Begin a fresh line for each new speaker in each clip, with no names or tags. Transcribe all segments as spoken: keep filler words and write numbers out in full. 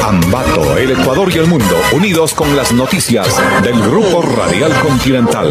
Ambato, el Ecuador y el mundo, unidos con las noticias del Grupo Radial Continental.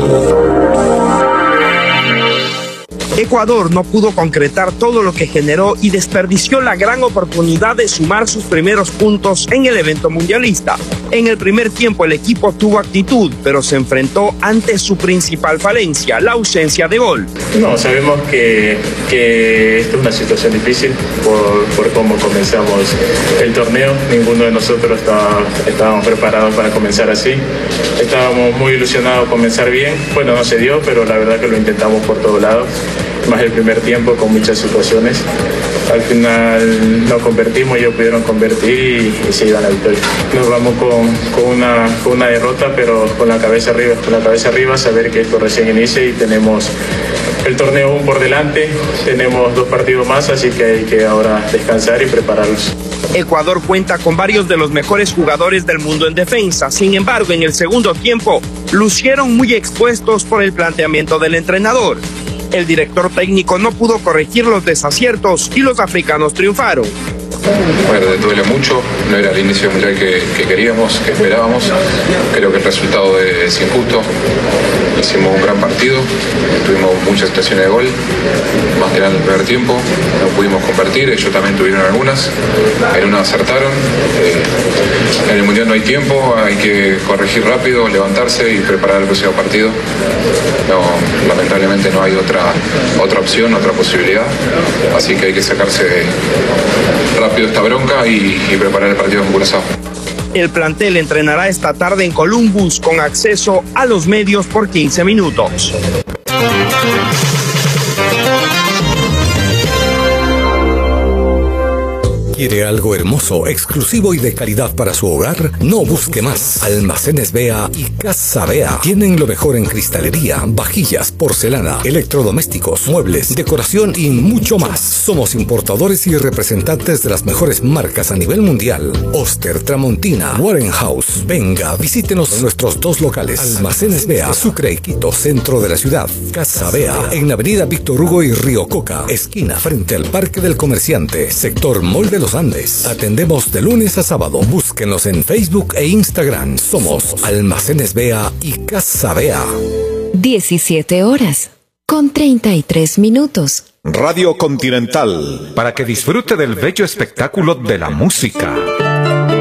Ecuador no pudo concretar todo lo que generó y desperdició la gran oportunidad de sumar sus primeros puntos en el evento mundialista. En el primer tiempo el equipo tuvo actitud, pero se enfrentó ante su principal falencia, la ausencia de gol.
No, sabemos que, que esta es una situación difícil por, por cómo comenzamos el torneo. Ninguno de nosotros estaba, estábamos preparados para comenzar así. Estábamos muy ilusionados de comenzar bien. Bueno, no se dio, pero la verdad que lo intentamos por todos lados. Más el primer tiempo con muchas situaciones. Al final no convertimos, ellos pudieron convertir y, y se iban a la victoria. Nos vamos con, con, una, con una derrota, pero con la cabeza arriba, con la cabeza arriba, saber que esto recién inicia y tenemos el torneo aún por delante, tenemos dos partidos más, así que hay que ahora descansar y prepararlos.
Ecuador cuenta con varios de los mejores jugadores del mundo en defensa. Sin embargo, en el segundo tiempo, lucieron muy expuestos por el planteamiento del entrenador. El director técnico no pudo corregir los desaciertos y los africanos triunfaron.
Bueno, duele mucho, no era el inicio mundial que, que queríamos, que esperábamos. Creo que el resultado es injusto. Hicimos un gran partido, tuvimos muchas situaciones de gol, más que nada en el primer tiempo, no pudimos convertir, ellos también tuvieron algunas, en una acertaron. Eh, en el mundial no hay tiempo, hay que corregir rápido, levantarse y preparar el próximo partido. No, lamentablemente no hay otra, otra opción, otra posibilidad, así que hay que sacarse rápido esta bronca y, y preparar el partido en Curazao.
El plantel entrenará esta tarde en Columbus con acceso a los medios por quince minutos.
¿Quiere algo hermoso, exclusivo y de calidad para su hogar? No busque más. Almacenes Bea y Casa Bea tienen lo mejor en cristalería, vajillas, porcelana, electrodomésticos, muebles, decoración y mucho más. Somos importadores y representantes de las mejores marcas a nivel mundial. Oster, Tramontina, Warren House. Venga, visítenos en nuestros dos locales. Almacenes Bea, Sucre y Quito, centro de la ciudad. Casa Bea, en Avenida Víctor Hugo y Río Coca, esquina frente al Parque del Comerciante, sector Mall de los Andes. Atendemos de lunes a sábado. Búsquenos en Facebook e Instagram. Somos Almacenes Bea y Casa Bea.
diecisiete horas con treinta y tres minutos.
Radio Continental, para que disfrute del bello espectáculo de la música.